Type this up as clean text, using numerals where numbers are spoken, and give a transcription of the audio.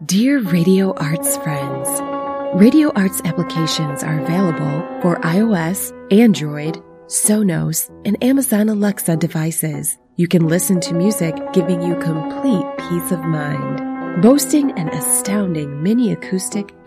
Dear Radio Arts friends, Radio Arts applications are available for iOS, Android, Sonos, and Amazon Alexa devices. You can listen to music giving you complete peace of mind. Boasting an astounding mini acoustic